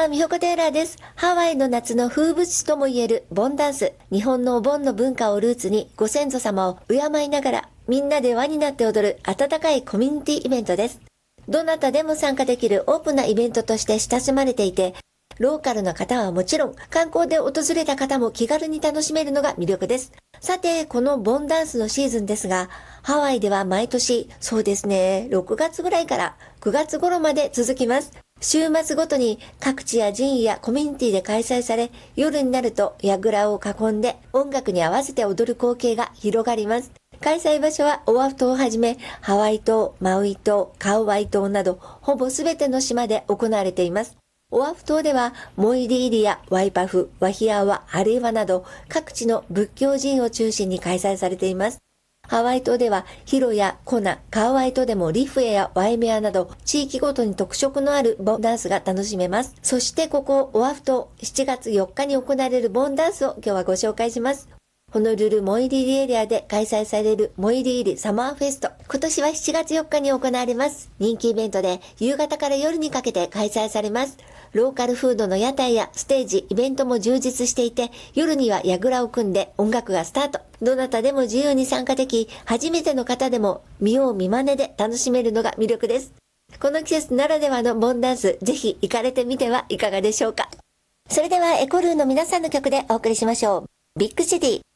は、美穂子テイラーです。ハワイの夏の風物詩ともいえるボンダンス。日本のお盆の文化をルーツにご先祖様を敬いながらみんなで輪になって踊る温かいコミュニティイベントです。どなたでも参加できるオープンなイベントとして親しまれていて、ローカルな方はもちろん観光で訪れた方も気軽に楽しめるのが魅力です。さて、このボンダンスのシーズンですが、ハワイでは毎年、そうですね、6月ぐらいから9月頃まで続きます。週末ごとに各地や寺院やコミュニティで開催され、夜になると櫓を囲んで音楽に合わせて踊る光景が広がります。開催場所はオアフ島をはじめ、ハワイ島、マウイ島、カウアイ島など、ほぼすべての島で行われています。オアフ島では、モイリーリやワイパフ、ワヒアワ、ハレイワなど、各地の仏教寺院を中心に開催されています。ハワイ島では、ヒロやコナ、カウアイ島でもリフエやワイメアなど、地域ごとに特色のあるボンダンスが楽しめます。そしてここ、オアフ島、7月4日に行われるボンダンスを今日はご紹介します。ホノルルモイリーリエリアで開催されるモイリーリサマーフェスト。今年は7月4日に行われます。人気イベントで夕方から夜にかけて開催されます。ローカルフードの屋台やステージ、イベントも充実していて、夜には櫓を組んで音楽がスタート。どなたでも自由に参加でき、初めての方でも見よう見まねで楽しめるのが魅力です。この季節ならではのボンダンス、ぜひ行かれてみてはいかがでしょうか。それではエコルーの皆さんの曲でお送りしましょう。ビッグシティ。